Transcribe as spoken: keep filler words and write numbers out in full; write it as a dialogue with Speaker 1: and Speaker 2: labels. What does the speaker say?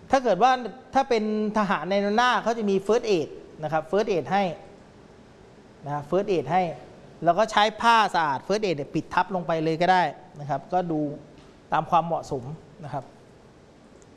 Speaker 1: ถ้าเกิดว่าถ้าเป็นทหารในหน้าเขาจะมี First Aid นะครับ First Aid ให้นะ First Aid ให้แล้วก็ใช้ผ้าสะอาด First Aid ปิดทับลงไปเลยก็ได้นะครับก็ดูตามความเหมาะสมนะครับ